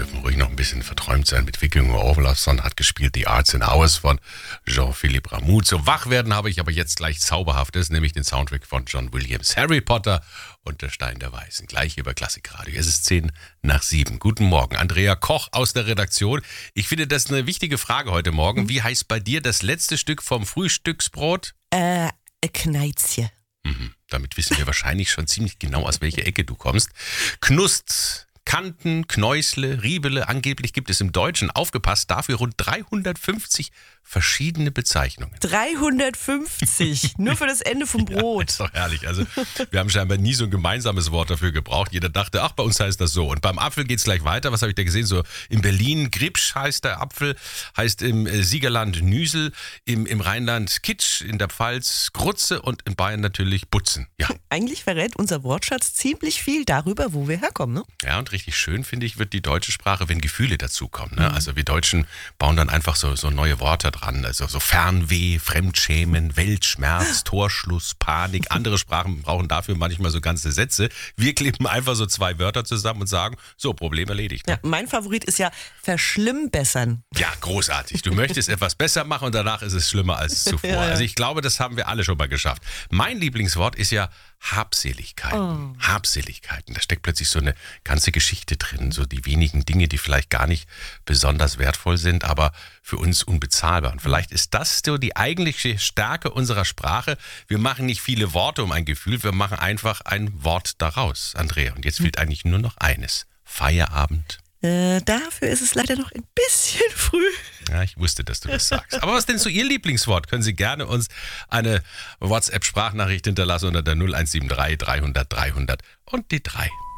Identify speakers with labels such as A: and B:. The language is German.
A: dürfen ruhig noch ein bisschen verträumt sein mit Viking Olafsson hat gespielt The Arts and Hours von Jean-Philippe Rameau. Zum Wachwerden habe ich aber jetzt gleich Zauberhaftes, nämlich den Soundtrack von John Williams. Harry Potter und der Stein der Weisen. Gleich über Klassikradio. Es ist 6:50. Guten Morgen. Andrea Koch aus der Redaktion. Ich finde das eine wichtige Frage heute Morgen. Wie heißt bei dir das letzte Stück vom Frühstücksbrot?
B: Kneizje.
A: Damit wissen wir wahrscheinlich schon ziemlich genau, aus welcher Ecke du kommst. Knust, Kanten, Knäusle, Riebele. Angeblich gibt es im Deutschen, aufgepasst, dafür rund 350 verschiedene Bezeichnungen.
B: 350, nur für das Ende vom Brot.
A: Ja, ist doch herrlich. Also wir haben scheinbar nie so ein gemeinsames Wort dafür gebraucht. Jeder dachte, ach, bei uns heißt das so. Und beim Apfel geht es gleich weiter. Was habe ich da gesehen? So in Berlin Gripsch heißt der Apfel, heißt im Siegerland Nüsel, im Rheinland Kitsch, in der Pfalz Grutze und in Bayern natürlich Butzen. Ja.
B: Eigentlich verrät unser Wortschatz ziemlich viel darüber, wo wir herkommen, ne?
A: Ja, und richtig schön, finde ich, wird die deutsche Sprache, wenn Gefühle dazukommen. Ne? Also wir Deutschen bauen dann einfach so neue Worte dran. Also so Fernweh, Fremdschämen, Weltschmerz, Torschluss, Panik. Andere Sprachen brauchen dafür manchmal so ganze Sätze. Wir kleben einfach so 2 Wörter zusammen und sagen, so, Problem erledigt. Ne?
B: Ja, mein Favorit ist ja verschlimmbessern.
A: Ja, großartig. Du möchtest etwas besser machen und danach ist es schlimmer als zuvor.
B: Ja.
A: Also ich glaube, das haben wir alle schon mal geschafft. Mein Lieblingswort ist ja Habseligkeiten. Habseligkeiten. Da steckt plötzlich so eine ganze Geschichte drin. So die wenigen Dinge, die vielleicht gar nicht besonders wertvoll sind, aber für uns unbezahlbar. Und vielleicht ist das so die eigentliche Stärke unserer Sprache. Wir machen nicht viele Worte um ein Gefühl, wir machen einfach ein Wort daraus, Andrea. Und jetzt fehlt eigentlich nur noch eines. Feierabend.
B: Dafür ist es leider noch ein bisschen früh.
A: Ja, ich wusste, dass du das sagst. Aber was ist denn so Ihr Lieblingswort? Können Sie gerne uns eine WhatsApp-Sprachnachricht hinterlassen unter der 0173 300 300 und die 3.